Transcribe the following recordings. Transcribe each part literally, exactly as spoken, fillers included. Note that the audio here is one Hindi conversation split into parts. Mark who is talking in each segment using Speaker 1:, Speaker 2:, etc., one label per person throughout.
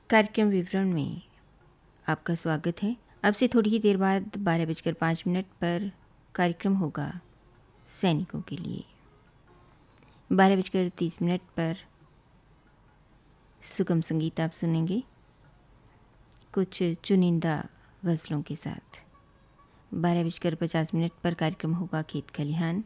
Speaker 1: कार्यक्रम विवरण में आपका स्वागत है। अब से थोड़ी ही देर बाद बारह बजकर पाँच मिनट पर कार्यक्रम होगा सैनिकों के लिए। बारह बजकर तीस मिनट पर सुगम संगीत आप सुनेंगे कुछ चुनिंदा गज़लों के साथ। बारह बजकर पचास मिनट पर कार्यक्रम होगा खेत खलिहान।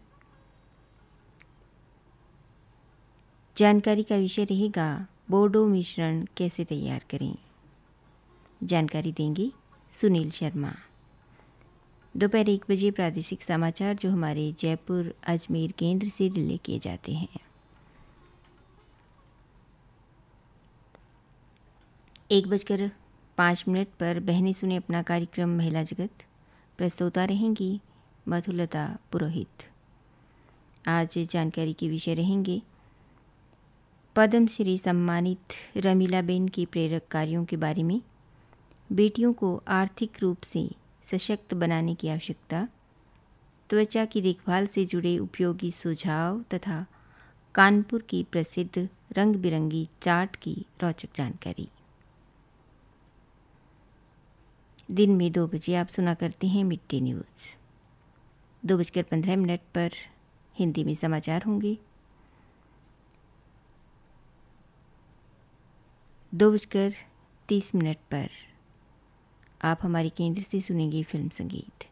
Speaker 1: जानकारी का विषय रहेगा बोडो मिश्रण कैसे तैयार करें। जानकारी देंगे सुनील शर्मा। दोपहर एक बजे प्रादेशिक समाचार जो हमारे जयपुर अजमेर केंद्र से रिले किए जाते हैं। एक बजकर पाँच मिनट पर बहनें सुने अपना कार्यक्रम महिला जगत। प्रस्तुता रहेंगी मधुलता पुरोहित। आज जानकारी के विषय रहेंगे पद्म श्री सम्मानित रमीलाबेन की प्रेरक कार्यों के बारे में, बेटियों को आर्थिक रूप से सशक्त बनाने की आवश्यकता, त्वचा की देखभाल से जुड़े उपयोगी सुझाव तथा कानपुर की प्रसिद्ध रंग बिरंगी चाट की रोचक जानकारी। दिन में दो बजे आप सुना करते हैं मिड डे न्यूज़। दो बजकर पंद्रह मिनट पर हिंदी में समाचार होंगे। दो बजकर तीस मिनट पर आप हमारे केंद्र से सुनेंगे फिल्म संगीत।